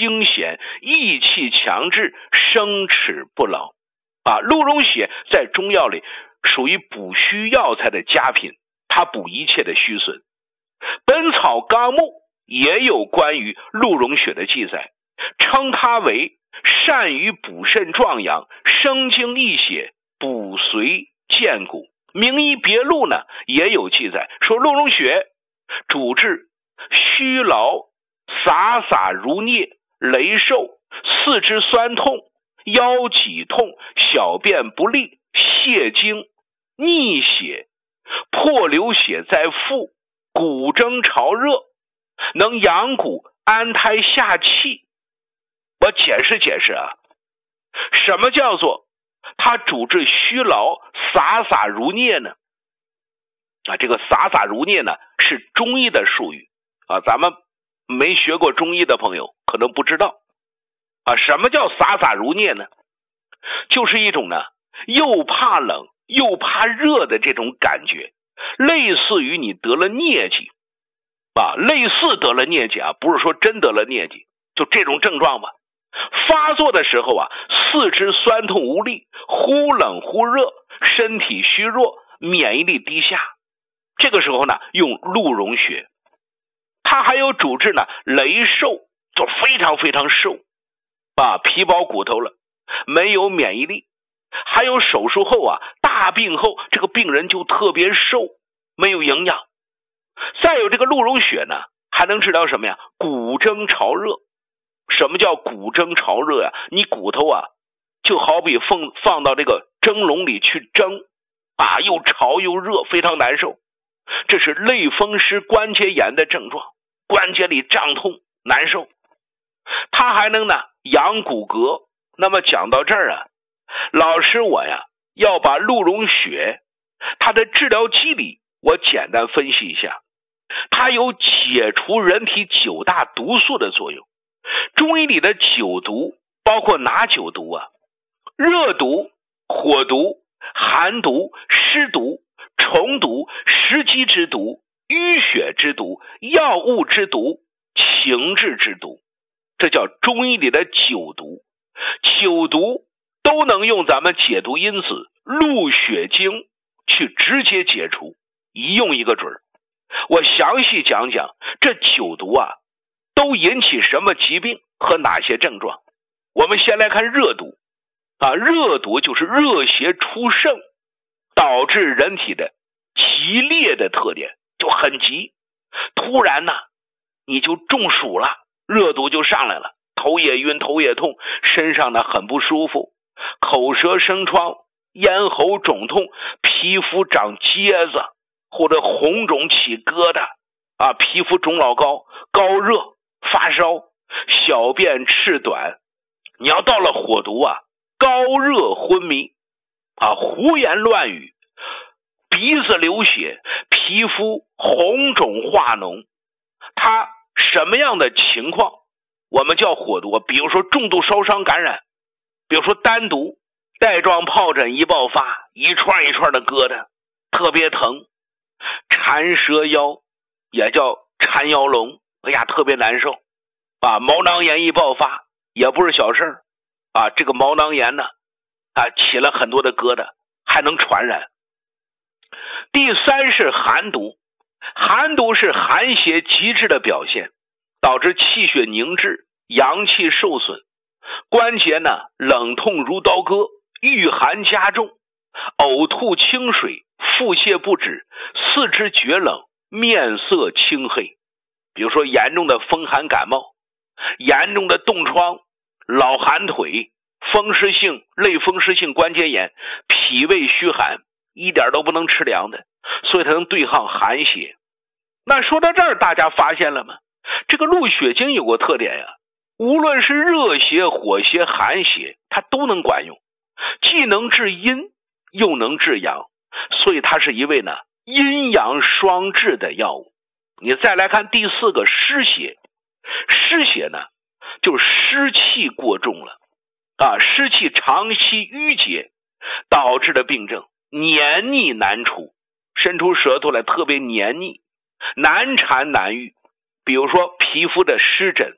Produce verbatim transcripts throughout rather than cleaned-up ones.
惊险，意气强志，生齿不老。啊，鹿茸血在中药里属于补虚药材的佳品，它补一切的虚损。本草纲目也有关于鹿茸血的记载，称它为善于补肾壮阳，生精益血，补髓健骨。名医别录呢也有记载，说鹿茸血主治虚劳、洒洒如啮、雷瘦、四肢酸痛、腰脊痛、小便不利、泄精、逆血、破流血在腹、骨蒸潮热，能养骨安胎下气。我解释解释啊，什么叫做它主治虚劳、洒洒如啮呢？啊，这个洒洒如啮呢是中医的术语啊，咱们没学过中医的朋友可能不知道啊。什么叫洒洒如啮呢？就是一种呢又怕冷又怕热的这种感觉，类似于你得了疟疾啊，类似得了疟疾啊，不是说真得了疟疾，就这种症状吧。发作的时候啊，四肢酸痛无力，忽冷忽热，身体虚弱，免疫力低下。这个时候呢，用鹿茸血。它还有主治呢雷瘦，就非常非常瘦啊，皮包骨头了，没有免疫力。还有手术后啊，大病后这个病人就特别瘦，没有营养。再有这个鹿茸血呢，还能治疗什么呀？骨蒸潮热。什么叫骨蒸潮热呀？你骨头啊就好比放放到这个蒸笼里去蒸啊，又潮又热，非常难受。这是类风湿关节炎的症状，关节里胀痛难受。它还能呢养骨骼。那么讲到这儿啊，老师我呀要把鹿茸血它的治疗机理我简单分析一下。它有解除人体九大毒素的作用。中医里的九毒包括哪九毒啊？热毒、火毒、寒毒、湿毒、虫毒、食积之毒、淤血之毒、药物之毒、情志之毒，这叫中医里的九毒。九毒都能用咱们解毒因子鹿血精去直接解除，一用一个准儿。我详细讲讲这九毒啊都引起什么疾病和哪些症状。我们先来看热毒啊，热毒就是热邪出盛，导致人体的急烈的特点，就很急，突然呢你就中暑了，热毒就上来了，头也晕，头也痛，身上呢很不舒服，口舌生疮，咽喉肿痛，皮肤长疖子，或者红肿起疙瘩啊，皮肤肿老高，高热发烧，小便赤短。你要到了火毒啊，高热昏迷啊，胡言乱语，鼻子流血，皮肤红肿化脓。它什么样的情况我们叫火毒？比如说重度烧伤感染，比如说单独带状疱疹一爆发，一串一串的疙瘩，特别疼。缠蛇腰也叫缠腰龙，哎呀特别难受啊。毛囊炎一爆发也不是小事儿啊，这个毛囊炎呢啊起了很多的疙瘩，还能传染。第三是寒毒，寒毒是寒邪极致的表现，导致气血凝滞，阳气受损，关节呢冷痛如刀割，遇寒加重，呕吐清水，腹泻不止，四肢厥冷，面色青黑。比如说严重的风寒感冒，严重的冻疮，老寒腿，风湿性类风湿性关节炎，脾胃虚寒，一点都不能吃凉的，所以它能对抗寒邪。那说到这儿，大家发现了吗？这个鹿血精有个特点呀，无论是热邪、火邪、寒邪，它都能管用，既能治阴又能治阳，所以它是一味呢阴阳双治的药物。你再来看第四个湿邪，湿邪呢就是湿气过重了啊，湿气长期淤结导致的病症，黏腻难除，伸出舌头来特别黏腻，难缠难愈。比如说皮肤的湿疹、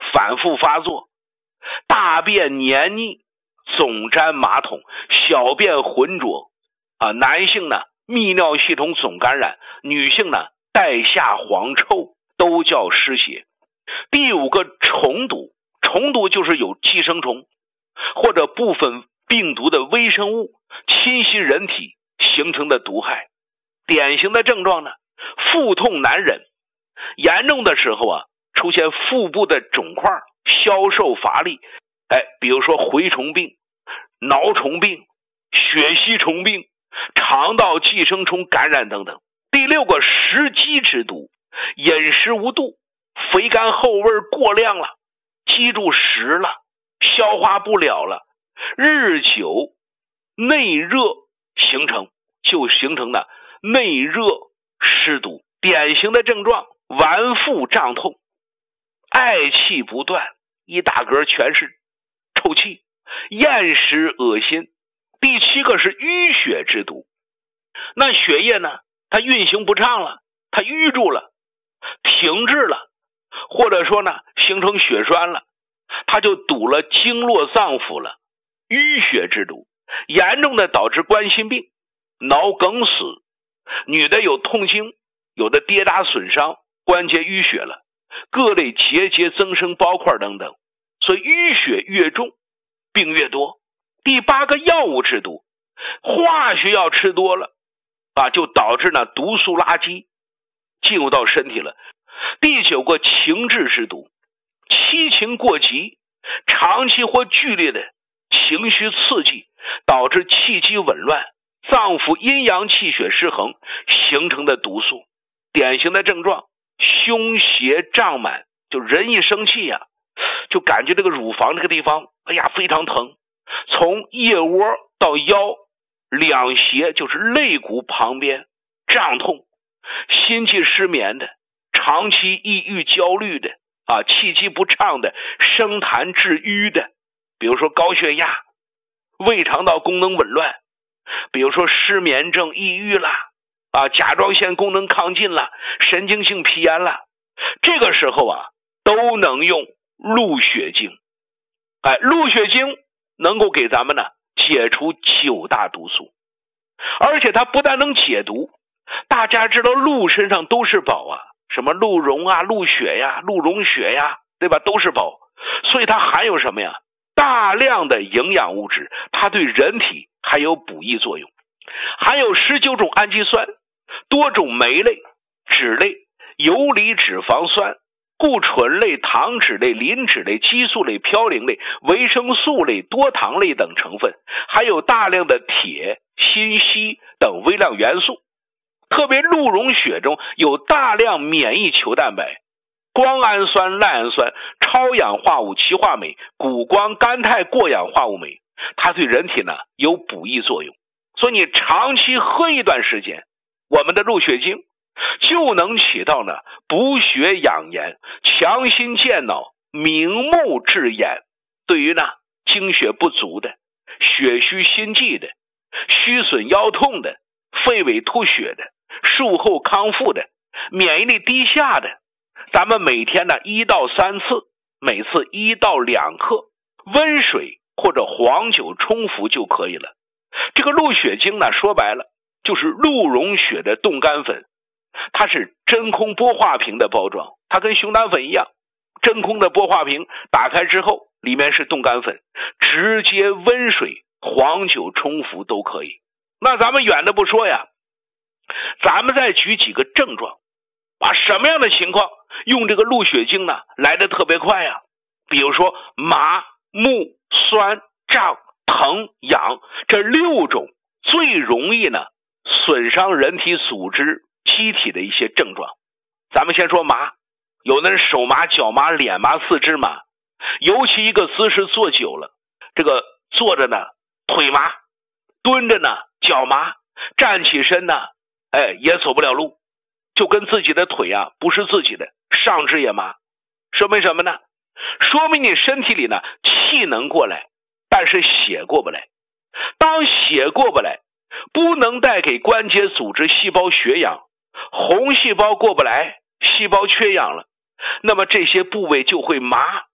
反复发作，大便黏腻，总沾马桶，小便浑浊啊。男性呢泌尿系统总感染，女性呢带下黄臭，都叫湿邪。第五个虫毒，虫毒就是有寄生虫或者部分病毒的微生物侵袭人体形成的毒害。典型的症状呢，腹痛难忍，严重的时候啊，出现腹部的肿块、消瘦乏力，哎，比如说蛔虫病、挠虫病、血吸虫病、肠道寄生虫感染等等。第六个食积之毒，饮食无度，肥甘厚味过量了，积住食了，消化不了了，日久内热形成，就形成的内热湿毒。典型的症状，脘腹胀痛，嗳气不断，一打嗝全是臭气，厌食恶心。第七个是淤血之毒，那血液呢，它运行不畅了，它淤住了，停滞了，或者说呢形成血栓了，它就堵了经络脏腑了。淤血之毒严重的导致冠心病、脑梗死，女的有痛经，有的跌打损伤，关节淤血了，各类结节增生包块等等。所以淤血越重，病越多。第八个药物之毒，化学药吃多了啊，就导致呢毒素垃圾进入到身体了。第九个情志之毒，七情过急，长期或剧烈的情绪刺激，导致气机紊乱，脏腑阴阳气血失衡形成的毒素。典型的症状，胸胁胀满，就人一生气呀、啊，就感觉这个乳房这个地方哎呀非常疼，从腋窝到腰两胁，就是肋骨旁边胀痛，心悸失眠的，长期抑郁焦虑的啊，气机不畅的，生痰致瘀的，比如说高血压、胃肠道功能紊乱，比如说失眠症、抑郁啦，啊，甲状腺功能亢进了，神经性皮炎了，这个时候啊，都能用鹿血精。哎，鹿血精能够给咱们呢解除九大毒素，而且它不但能解毒，大家知道鹿身上都是宝啊，什么鹿茸啊、鹿血呀、鹿茸血呀，对吧？都是宝，所以它含有什么呀？大量的营养物质，它对人体还有补益作用，含有十九种氨基酸，多种酶类、脂类、游离脂肪酸、固醇类、糖脂类、磷脂类、激素类、嘌呤类、维生素类、多糖类等成分，还有大量的铁、锌、硒等微量元素。特别鹿茸血中有大量免疫球蛋白、胱氨酸、赖氨酸、超氧化物歧化酶、谷胱甘肽过氧化物酶，它对人体呢有补益作用。所以你长期喝一段时间，我们的鹿血精就能起到呢补血养颜、强心健脑、明目治眼，对于呢精血不足的、血虚心悸的、虚损腰痛的、肺痿吐血的、术后康复的、免疫力低下的，咱们每天呢一到三次，每次一到两克温水或者黄酒冲服就可以了。这个鹿血精呢，说白了就是鹿茸血的冻干粉，它是真空玻化瓶的包装，它跟熊胆粉一样，真空的玻化瓶打开之后里面是冻干粉，直接温水黄酒冲服都可以。那咱们远的不说呀，咱们再举几个症状啊，什么样的情况用这个鹿血精呢来得特别快呀？比如说麻、木、酸、胀、疼、痒，这六种最容易呢损伤人体组织机体的一些症状。咱们先说麻，有的人手麻、脚麻、脸麻、四肢麻，尤其一个姿势坐久了，这个坐着呢腿麻，蹲着呢脚麻，站起身呢哎也走不了路，就跟自己的腿啊不是自己的，上肢也麻。说明什么呢？说明你身体里呢气能过来，但是血过不来。当血过不来，不能带给关节组织细胞血氧，红细胞过不来，细胞缺氧了，那么这些部位就会麻，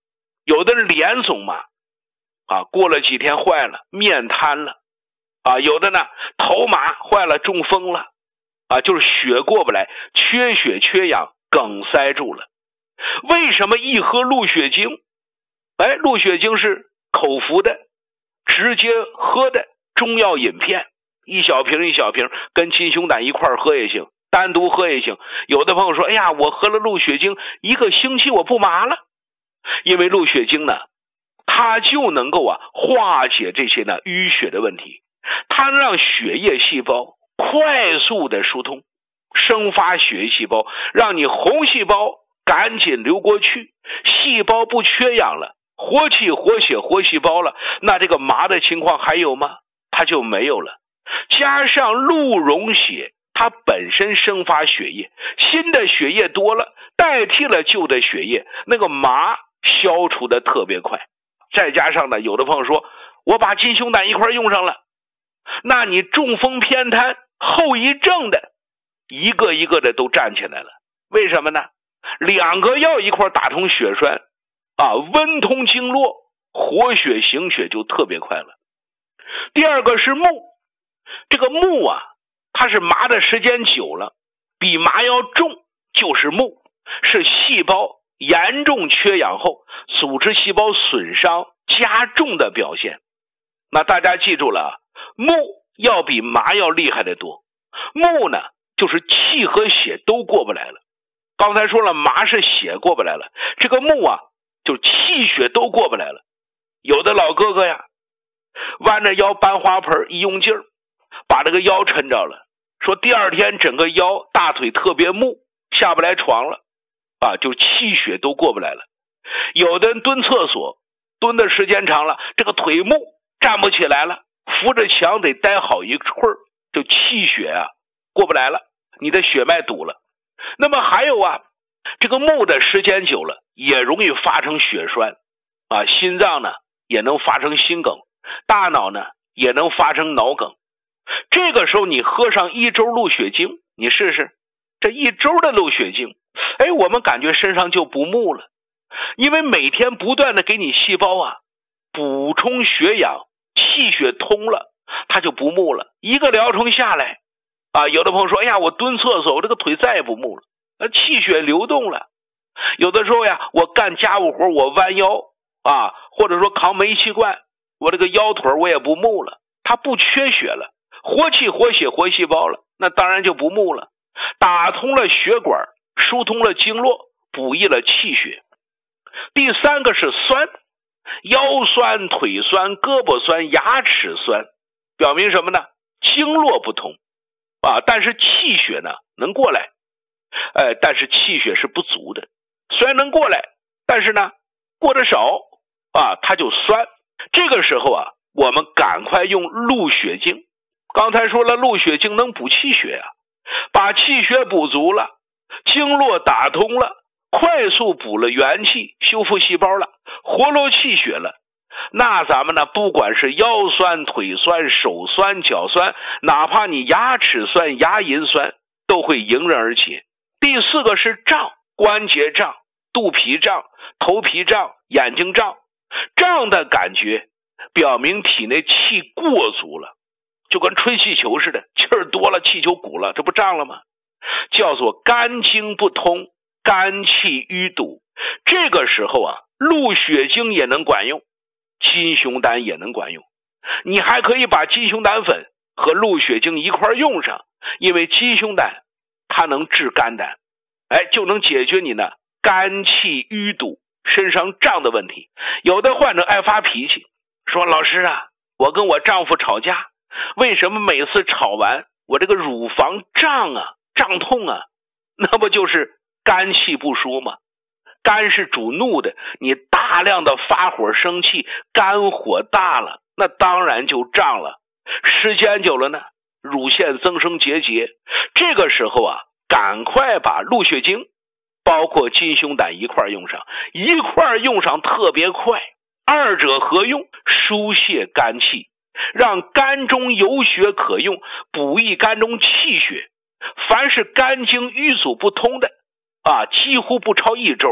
有的脸肿麻啊，过了几天坏了，面瘫了啊，有的呢头麻坏了，中风了啊，就是血过不来，缺血缺氧，梗塞住了。为什么一喝鹿血精？哎，鹿血精是口服的，直接喝的中药饮片，一小瓶一小瓶，跟金熊胆一块喝也行，单独喝也行。有的朋友说，哎呀，我喝了鹿血精一个星期我不麻了。因为鹿血精呢，它就能够啊化解这些呢淤血的问题，它能让血液细胞快速的疏通，生发血液细胞，让你红细胞赶紧流过去，细胞不缺氧了，活气活血活细胞了，那这个麻的情况还有吗？它就没有了。加上鹿溶血，它本身生发血液，新的血液多了，代替了旧的血液，那个麻消除的特别快。再加上呢，有的朋友说我把金熊胆一块用上了，那你中风偏瘫后遗症的一个一个的都站起来了。为什么呢？两个药一块打通血栓啊，温通经络，活血行血就特别快了。第二个是木，这个木啊，它是麻的时间久了，比麻药重，就是木，是细胞严重缺氧后组织细胞损伤加重的表现。那大家记住了，木要比麻药厉害得多。木呢，就是气和血都过不来了。刚才说了，麻是血过不来了，这个木啊，就气血都过不来了。有的老哥哥呀，弯着腰搬花盆，一用劲儿，把这个腰抻着了，说第二天整个腰大腿特别木，下不来床了啊，就气血都过不来了。有的人蹲厕所蹲的时间长了，这个腿木站不起来了，扶着墙得待好一会儿，就气血啊过不来了，你的血脉堵了。那么还有啊，这个木的时间久了也容易发生血栓啊，心脏呢也能发生心梗，大脑呢也能发生脑梗。这个时候你喝上一周鹿血精，你试试这一周的鹿血精，哎，我们感觉身上就不木了，因为每天不断的给你细胞啊补充血氧，气血通了，它就不木了。一个疗程下来啊，有的朋友说，哎呀，我蹲厕所，我这个腿再也不木了，那气血流动了。有的时候呀，我干家务活，我弯腰啊，或者说扛煤气罐，我这个腰腿我也不木了，它不缺血了，活气活血活细胞了，那当然就不木了，打通了血管，疏通了经络，补益了气血。第三个是酸，腰酸、腿酸、胳膊酸、牙齿酸，表明什么呢？经络不通啊，但是气血呢能过来，呃，但是气血是不足的，虽然能过来，但是呢过得少啊，它就酸。这个时候啊，我们赶快用鹿血精。刚才说了，鹿血精能补气血啊，把气血补足了，经络打通了，快速补了元气，修复细胞了，活络气血了，那咱们呢，不管是腰酸、腿酸、手酸、脚酸，哪怕你牙齿酸、牙龈酸，都会迎刃而解。第四个是胀，关节胀、肚皮胀、头皮胀、眼睛胀。胀的感觉表明体内气过足了，就跟吹气球似的，气儿多了，气球鼓了，这不胀了吗？叫做肝经不通，肝气淤堵。这个时候啊，鹿血精也能管用，金熊胆也能管用。你还可以把金熊胆粉和鹿血精一块用上，因为金熊胆它能治肝胆，哎，就能解决你呢肝气淤堵、身上胀的问题。有的患者爱发脾气，说老师啊，我跟我丈夫吵架，为什么每次吵完我这个乳房胀啊、胀痛啊？那不就是肝气不舒吗？肝是主怒的，你大量的发火生气，肝火大了，那当然就胀了。时间久了呢，乳腺增生结节。这个时候啊，赶快把鹿血精包括金熊胆一块用上，一块用上特别快，二者合用，疏泄肝气，让肝中有血可用，补益肝中气血。凡是肝经淤阻不通的啊，几乎不超一周，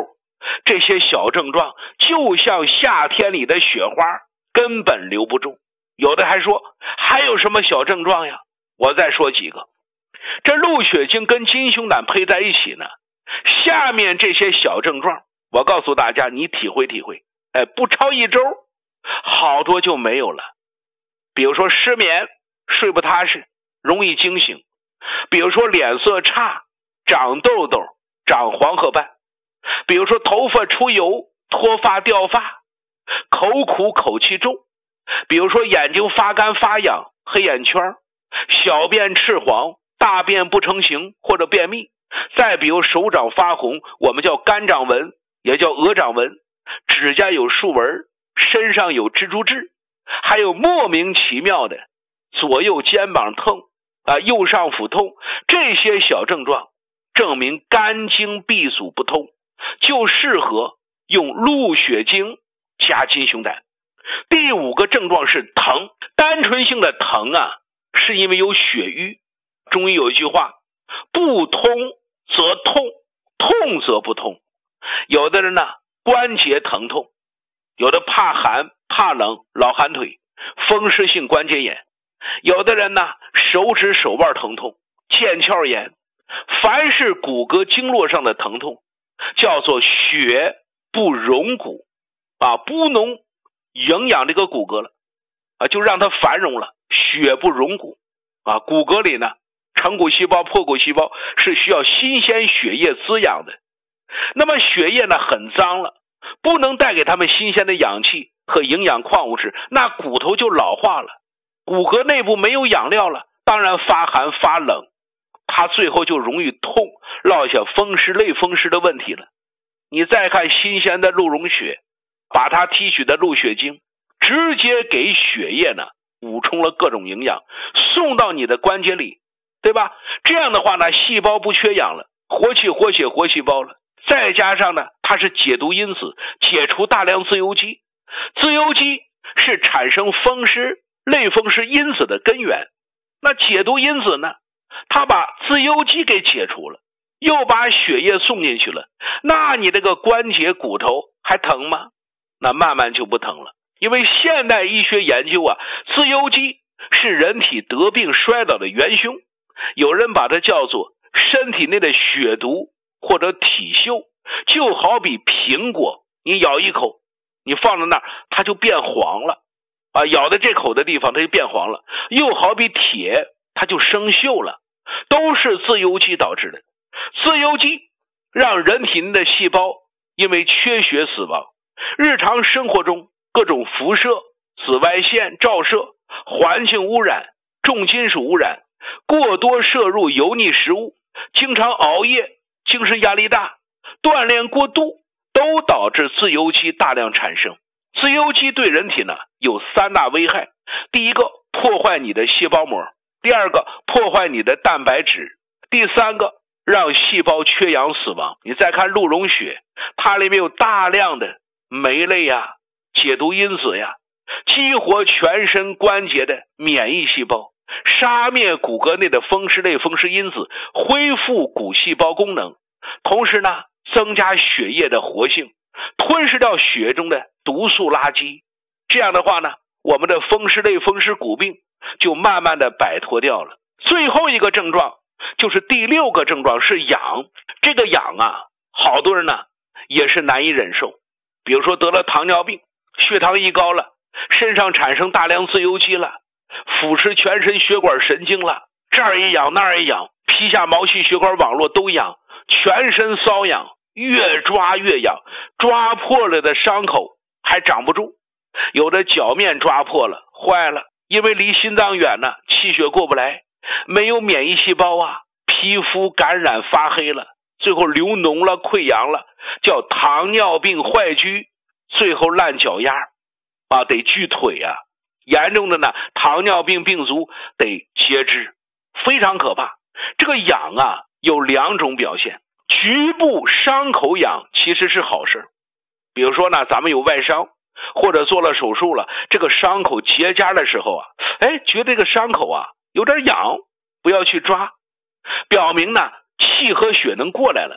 这些小症状就像夏天里的雪花，根本留不住。有的还说还有什么小症状呀？我再说几个。这鹿血精跟金熊胆配在一起呢，下面这些小症状我告诉大家，你体会体会，哎，不超一周好多就没有了。比如说失眠，睡不踏实，容易惊醒；比如说脸色差，长痘痘，长黄褐斑；比如说头发出油，脱发掉发，口苦口气重；比如说眼睛发干发痒，黑眼圈，小便赤黄，大便不成形或者便秘；再比如手掌发红，我们叫肝掌纹，也叫鹅掌纹；指甲有竖纹，身上有蜘蛛痣，还有莫名其妙的左右肩膀痛啊，右上腹痛，这些小症状证明肝经闭阻不通，就适合用鹿血精加金熊胆。第五个症状是疼，单纯性的疼啊，是因为有血瘀。中医有一句话，不通则痛，痛则不通。有的人呢关节疼痛，有的怕寒怕冷，老寒腿，风湿性关节炎；有的人呢手指手腕疼痛，腱鞘炎。凡是骨骼经络上的疼痛，叫做血不容骨啊，不能营养这个骨骼了啊，就让它繁荣了，血不容骨啊。骨骼里呢，成骨细胞、破骨细胞是需要新鲜血液滋养的。那么血液呢很脏了，不能带给他们新鲜的氧气和营养矿物质，那骨头就老化了，骨骼内部没有养料了，当然发寒发冷，它最后就容易痛，落下风湿类风湿的问题了。你再看新鲜的鹿茸血，把它提取的鹿血精直接给血液呢补充了各种营养，送到你的关节里，对吧？这样的话呢，细胞不缺氧了，活气活血活细胞了。再加上呢，它是解毒因子，解除大量自由基。自由基是产生风湿类风湿因子的根源。那解毒因子呢，它把自由基给解除了，又把血液送进去了，那你这个关节骨头还疼吗？那慢慢就不疼了。因为现代医学研究啊，自由基是人体得病衰老的元凶，有人把它叫做身体内的血毒或者体锈。就好比苹果，你咬一口，你放在那儿它就变黄了啊，咬的这口的地方它就变黄了。又好比铁，它就生锈了，都是自由基导致的。自由基让人体内的细胞因为缺血死亡。日常生活中各种辐射、紫外线照射、环境污染、重金属污染、过多摄入油腻食物、经常熬夜、精神压力大、锻炼过度，都导致自由基大量产生。自由基对人体呢有三大危害：第一个，破坏你的细胞膜；第二个，破坏你的蛋白质；第三个，让细胞缺氧死亡。你再看鹿茸血，它里面有大量的酶类呀、解毒因子呀，激活全身关节的免疫细胞，杀灭骨骼内的风湿类风湿因子，恢复骨细胞功能，同时呢增加血液的活性，吞噬掉血中的毒素垃圾。这样的话呢，我们的风湿类风湿骨病就慢慢的摆脱掉了。最后一个症状就是第六个症状是痒。这个痒啊，好多人呢也是难以忍受。比如说得了糖尿病，血糖一高了，身上产生大量自由基了，腐蚀全身血管神经了，这儿一痒那儿一痒，皮下毛细血管网络都痒，全身瘙痒，越抓越痒，抓破了的伤口还长不住。有的脚面抓破了，坏了，因为离心脏远呢，气血过不来，没有免疫细胞啊，皮肤感染发黑了，最后流脓了，溃疡了，叫糖尿病坏疽，最后烂脚丫啊，得锯腿啊。严重的呢，糖尿病病足得截肢，非常可怕。这个痒啊有两种表现，局部伤口痒其实是好事，比如说呢，咱们有外伤或者做了手术了，这个伤口结痂的时候啊，哎，觉得这个伤口啊有点痒，不要去抓，表明呢气和血能过来了，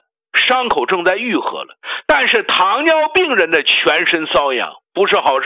伤口正在愈合了，但是糖尿病人的全身瘙痒不是好事。